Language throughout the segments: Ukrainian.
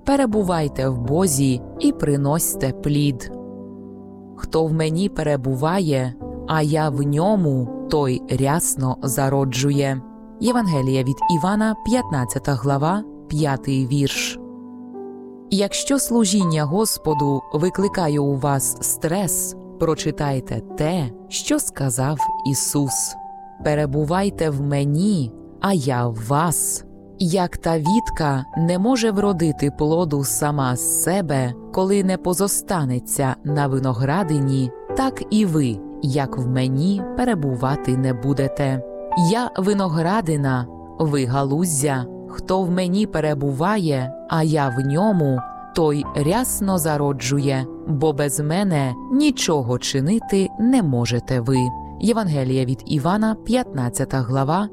перебувайте в Бозі і приносьте плід. Хто в мені перебуває, а я в ньому, той рясно зароджує. Євангелія від Івана, 15 глава, 5 вірш. Якщо служіння Господу викликає у вас стрес, прочитайте те, що сказав Ісус. «Перебувайте в мені, а я в вас». Як та вітка не може вродити плоду сама з себе, коли не позостанеться на виноградині, так і ви, як в мені, перебувати не будете. Я виноградина, ви галуздя. Хто в мені перебуває, а я в ньому, той рясно зароджує, бо без мене нічого чинити не можете ви. Євангелія від Івана, 15 глава,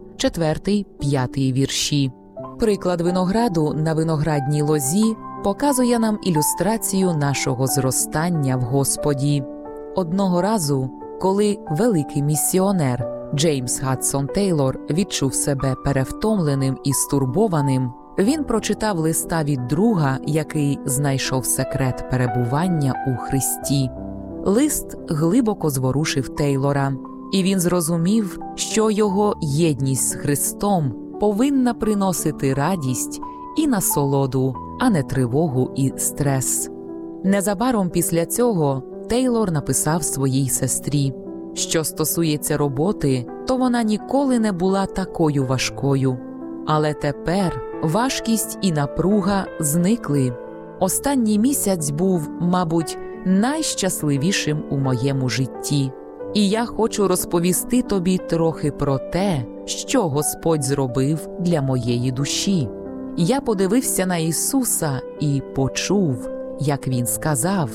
4-5 вірші. Приклад винограду на виноградній лозі показує нам ілюстрацію нашого зростання в Господі. Одного разу, коли великий місіонер Джеймс Хадсон Тейлор відчув себе перевтомленим і стурбованим, він прочитав листа від друга, який знайшов секрет перебування у Христі. Лист глибоко зворушив Тейлора, і він зрозумів, що його єдність з Христом повинна приносити радість і насолоду, а не тривогу і стрес. Незабаром після цього Тейлор написав своїй сестрі: що стосується роботи, то вона ніколи не була такою важкою. Але тепер важкість і напруга зникли. Останній місяць був, мабуть, найщасливішим у моєму житті. І я хочу розповісти тобі трохи про те, що Господь зробив для моєї душі. Я подивився на Ісуса і почув, як Він сказав: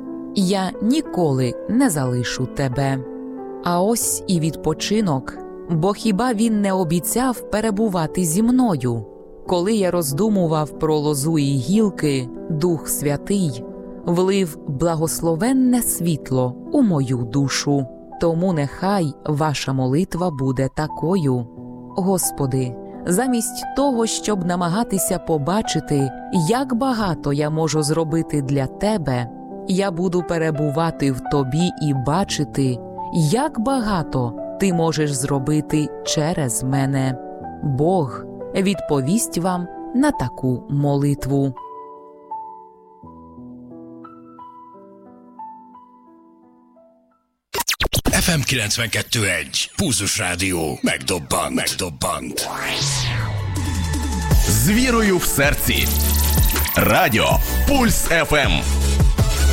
«Я ніколи не залишу тебе». А ось і відпочинок, бо хіба Він не обіцяв перебувати зі мною? Коли я роздумував про лозу і гілки, Дух Святий влив благословенне світло у мою душу. Тому нехай ваша молитва буде такою: Господи, замість того, щоб намагатися побачити, як багато я можу зробити для Тебе, я буду перебувати в Тобі і бачити, як багато Ти можеш зробити через мене. Бог відповість вам на таку молитву. FM 92.1 Pulzus Rádió megdobbant. З вірою в серці. Радіо Пульс ФМ.